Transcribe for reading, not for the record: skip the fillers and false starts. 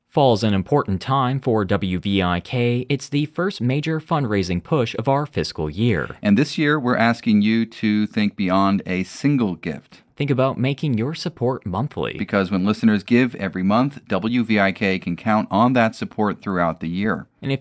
Fall's an important time for WVIK. It's the first major fundraising push of our fiscal year. And this year, we're asking you to think beyond a single gift. Think about making your support monthly. Because when listeners give every month, WVIK can count on that support throughout the year. And if